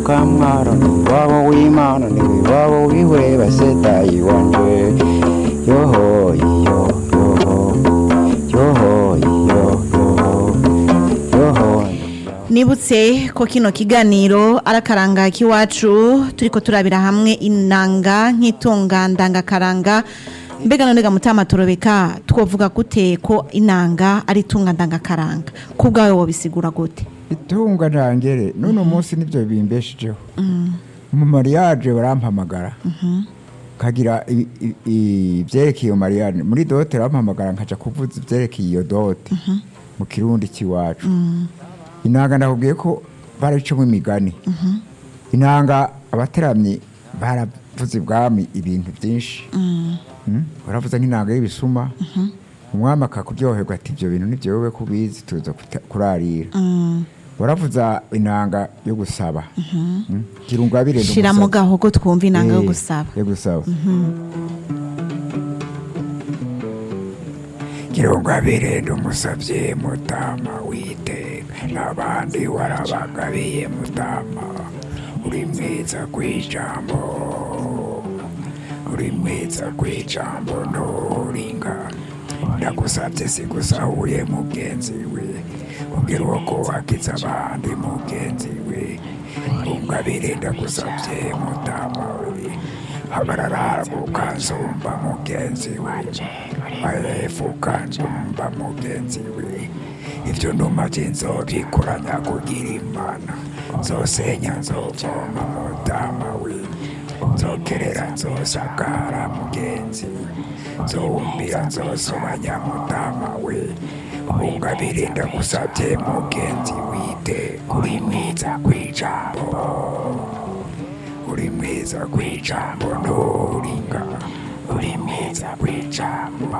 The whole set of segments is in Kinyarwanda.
kamwaro wabo w'Imana ni wabo wiwe basetayi wanje yoho yo nibutse ko kino kiganiro arakaranga k'iwacu turiko turabira hamwe inanga nk'itunga ndangakaranga mbega none ga Mutama Torobeka twovuga gute ko inanga ari itunga ndangakaranga kubwawe wobisigura gute itunga ndangere none umunsi nivyo bimbeshijeho mu mariage barampamagara kagira ivyerekeye mariage muri dote barampamagara nkaja kuvuza ivyerekeye iyo dote mu kirundi kiwacu inanga ndakubwiye ko baricomwe imigani inanga abateramye baravuze ibwami ibintu byinshi baravuze nk'inanga y'ibisuma umwami akakuryoherwa ati ibyo bintu nibyo wowe kubizi tuza kurarira baravuza inanga yo gusaba kirunga birendo shira mu gahogo twumva inanga yo gusaba kirunga birendo musabye Mutama witeka n'abandi warabagabiye Mutama uri mwiza kw'ijambo uri mwiza kw'ijambo nturinga ndagusabye sigusahuye mugenzi we ubwira uwo ko wakiza abandi mugenzi we ungabire ndagusabye Mutama we hagarara ukanzumva mugenzi we ayefu ukanzumva mugenzi we ivyo nduma nzobikoranya kugira Imana nzosenya nzovoma Mutama we nzokerera nzosakara mugenzi nzowumbira nzosobanya Mutama we ungabire ndagusabye mugenzi wite uri mwiza kw'ijambo uri mwiza kw'ijambo nturinga uri mwiza kw'ijambo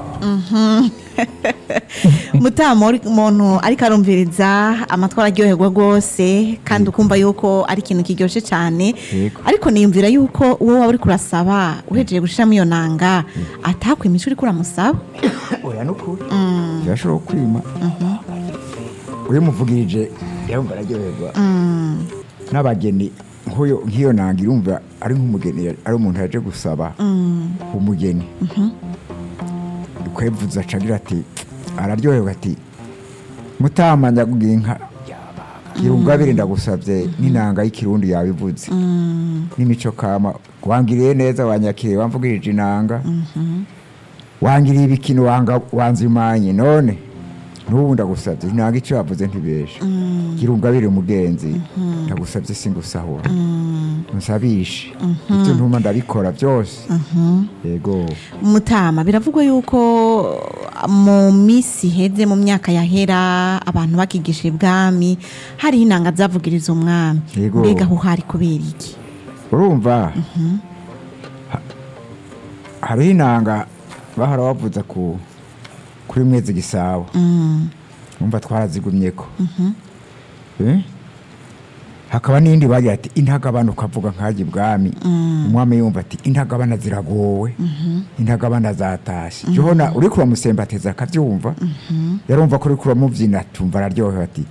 Mutama uri umuntu ariko arumviriza amatwara aryoherwa rwose kandi ukumva yuko ari ikintu kiryoshe cyane ariko niyumvira yuko uwo waba uri kurasaba uhejeje gushiramo iyo nanga atakwa imico uri kuramusaba oya nukuri yashobora kwima uyimuvugirije yumva araryoherwa n'abageni nk'iyo nanga irumva ari nk'umugeni ari umuntu yaje gusaba umugeni kwevuza acagira ati araryoherwa ati Mutama nyagugira inka kirunga bire ndagusabye n'inanga y'ikirundi yabivuze n'imico kama wangiriye neza wanyakiriye wamvugirije inanga wangiriye ibikino wanzimanye none n'ubu ndagusabye inanga icyo yavuze ntibeshe kirunga bire mugenzi ndagusabye singusahura musabishe ivyo ntuma ndabikora byose yego Mutama biravugwa yuko mu misi heze mu myaka yahera abantu bakigisha ibwami hari inanga zavugiriza umwami mbega ho hari kubera iki urumva hari inanga bahora bavuza kuri Mwezi Gisabo umva twarazigumyeko hakaba n'indi bagira ati intagabana ukavuga nkaje ibwami umwami yumva ati intagabana ziragowe intagabana zatashe johona uri kuba musembateza akavyumva yarumva ko uri kuba muvyina tumva araryohewe ati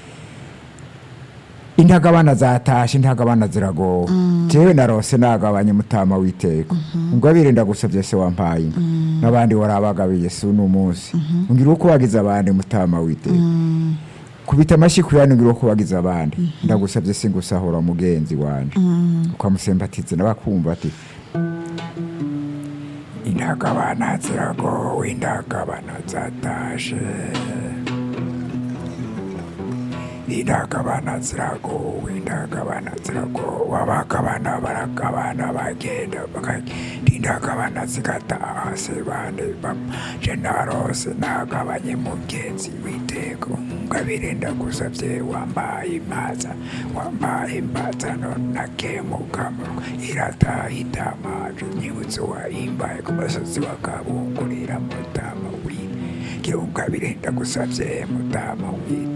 intagabana zatashe intagabana ziragowe jewe narose nagabanye Mutama witeka ungabire ndagusavye se wampaye n'abandi warabagabiye Yesu n'umunsi ungira uko wagize abandi Mutama witeka kubita amashyi yangira uko wagize abandi ndagusabye singusahura mugenzi wanje ukamusembatize nabakumva ati intagabana ziragowe intagabana zatashe intagabana ziragowe intagabana ziragowe abagabana baragabana bagenda intagabana zigataha se bande je narose nagabanye mugenzi witeka ungabire ndagusavye wambaye impaza none nakemukamwa irataha itamaje nyibutse wahimbaye ku basozi wakabungurira Mutama wine kirungabire ndagusavye Mutama wine